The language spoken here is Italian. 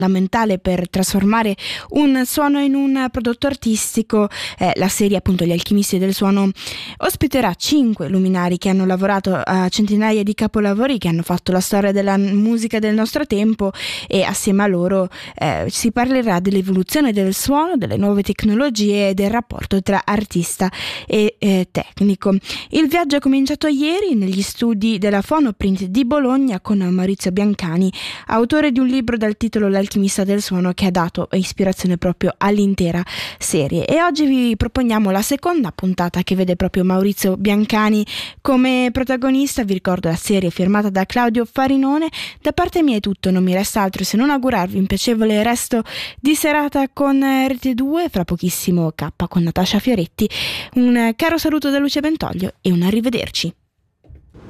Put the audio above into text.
la mentale per trasformare un suono in un prodotto artistico. La serie, appunto, Gli alchimisti del suono, ospiterà 5 luminari che hanno lavorato a centinaia di capolavori che hanno fatto la storia della musica del nostro tempo, e assieme a loro si parlerà dell'evoluzione del suono, delle nuove tecnologie e del rapporto tra artista e tecnico. Il viaggio è cominciato ieri negli studi della Phonoprint di Bologna con Maurizio Biancani, autore di un libro dal titolo L'alchimista del suono, che ha dato ispirazione proprio all'intera serie. E oggi vi proponiamo la seconda puntata, che vede proprio Maurizio Biancani come protagonista. Vi ricordo la serie firmata da Claudio Farinone. Da parte mia è tutto, non mi resta altro se non augurarvi un piacevole resto di serata con Rete 2, fra pochissimo K con Natascia Fioretti. Un caro saluto da Lucia Bentoglio e un arrivederci.